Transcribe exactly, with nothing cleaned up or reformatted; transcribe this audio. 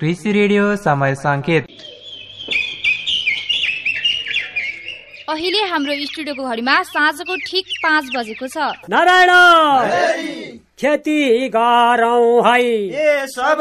कृषि रेडियो समय संकेत। अहिले हाम्रो स्टुडियोको घडीमा साँझको ठिक पाँच बजेको छ। नारायण खेती गरौँ है,